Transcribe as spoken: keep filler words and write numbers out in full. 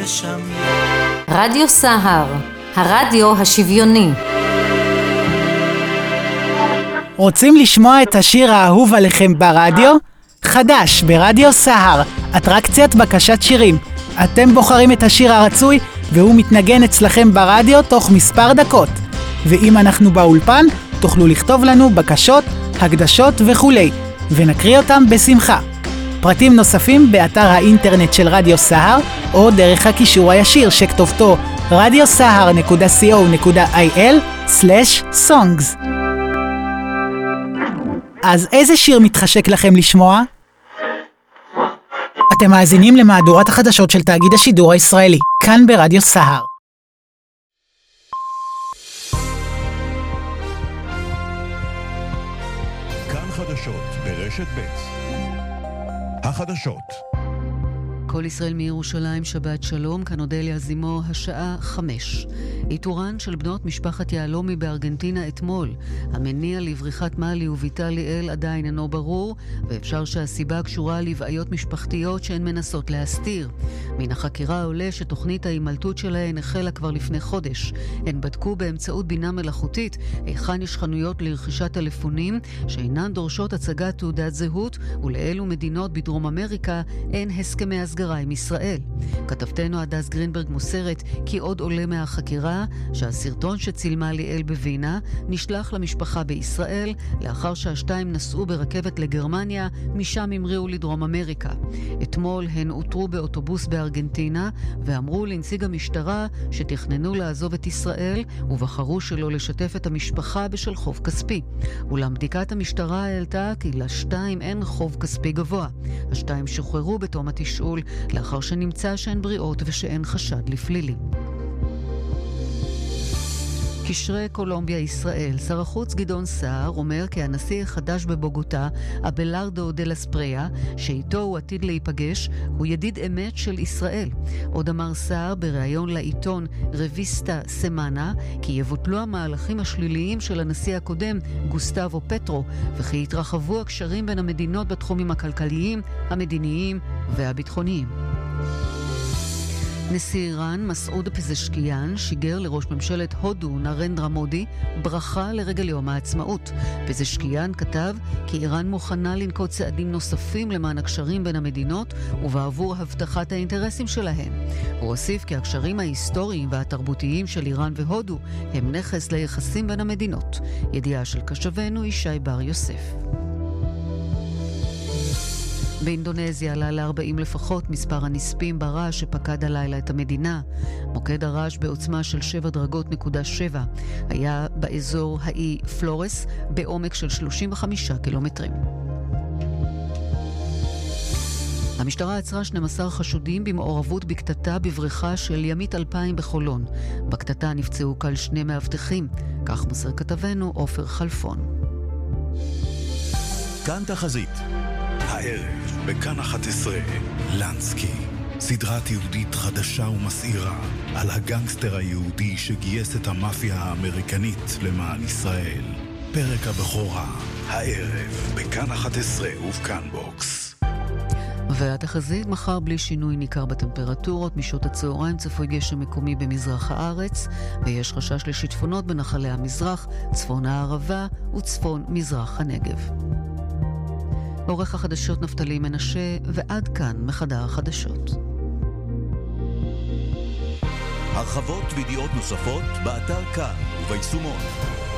שם. רדיו סהר, הרדיו השוויוני. רוצים לשמוע את השיר האהוב עליכם ברדיו? חדש ברדיו סהר, אטרקציית בקשת שירים. אתם בוחרים את השיר הרצוי והוא מתנגן אצלכם ברדיו תוך מספר דקות. ואם אנחנו באולפן, תוכלו לכתוב לנו בקשות, הקדשות וכולי, ונקריא אותם בשמחה. פרטים נוספים באתר האינטרנט של רדיו סהר, או דרך הקישור הישיר שכתובתו רדיו סהר נקודה סי או נקודה איי אל סלש סונגס. אז איזה שיר מתחשק לכם לשמוע? אתם מאזינים למהדורת החדשות של תאגיד השידור הישראלי, כאן ברדיו סהר. כאן חדשות ברשת ב'. החדשות. כל ישראל מירושלים, שבת שלום, כאן אודליה זימו, השעה חמש. איתורן של בנות משפחת יהלומי בארגנטינה אתמול. המניע לבריחת מלי וביתה ליאל עדיין אינו ברור, ואפשר שהסיבה קשורה לבעיות משפחתיות שהן מנסות להסתיר. מן החקירה עולה שתוכנית ההימלטות שלהן החלה כבר לפני חודש. הן בדקו באמצעות בינה מלאכותית היכן יש חנויות לרכישת טלפונים שאינן דורשות הצגת תעודת זהות, ולאלו מדינות בדרום אמריקה אין הסכמי הסגרה עם ישראל. כתבתנו הדס גרינברג מוסרת כי עוד עולה מהחקירה שהסרטון שצילמה ליאל בווינה נשלח למשפחה בישראל לאחר שהשתיים נסעו ברכבת לגרמניה, משם המריאו לדרום אמריקה. אתמול הן הותרו באוטובוס בארגנטינה ואמרו לנציג המשטרה שתכננו לעזוב את ישראל ובחרו שלא לשתף את המשפחה בשל חוב כספי. אולם בדיקת המשטרה העלתה כי לשתיים אין חוב כספי גבוה. השתיים שוחררו בתום התשאול לאחר שנמצא שהן בריאות ושאין חשד לפלילים. קשרי קולומביה-ישראל. שר החוץ גדעון סער אומר כי הנשיא החדש בבוגוטה, אבלארדו דה לספריה, שאיתו הוא עתיד להיפגש, הוא ידיד אמת של ישראל. עוד אמר סער בריאיון לעיתון רביסטה סמנה, כי יבוטלו המהלכים השליליים של הנשיא הקודם, גוסטבו פטרו, וכי יתרחבו הקשרים בין המדינות בתחומים הכלכליים, המדיניים והביטחוניים. נשיא איראן מסעוד פזשקיאן שיגר לראש ממשלת הודו נרנדרה מודי ברכה לרגל יום העצמאות. פזשקיאן כתב כי איראן מוכנה לנקוט צעדים נוספים למען הקשרים בין המדינות ובעבור הבטחת האינטרסים שלהן. הוא הוסיף כי הקשרים ההיסטוריים והתרבותיים של איראן והודו הם נכס ליחסים בין המדינות. ידיעה של קשבנו ישי בר יוסף. באינדונזיה עלה ל-ארבעים לפחות מספר הנספים ברעש שפקד הלילה את המדינה. מוקד הרעש בעוצמה של שבע דרגות נקודה שבע היה באזור האי פלורס בעומק של שלושים וחמישה קילומטרים. המשטרה עצרה שנים עשר חשודים במעורבות בקטטה בבריכה של ימית אלפיים בחולון. בקטטה נפצעו קל שני מאבטחים, כך מוסר כתבנו עופר חלפון. כאן תחזית. הערב בכאן אחת עשרה, לנסקי, סדרת יהודית חדשה ומסעירה על הגנגסטר היהודי שגייס את המאפיה האמריקנית למען ישראל. פרק הבכורה, הערב בכאן אחת עשרה ובכאן בוקס. והתחזית מחר בלי שינוי ניכר בטמפרטורות, משעות הצהריים צפוי גשם מקומי במזרח הארץ, ויש חשש לשיטפונות בנחלי המזרח, צפון הערבה וצפון מזרח הנגב. עורך החדשות נפתלי מנשה, ועד כאן מחדר החדשות. הרחבות וידיעות נוספות באתר כאן וביישומון.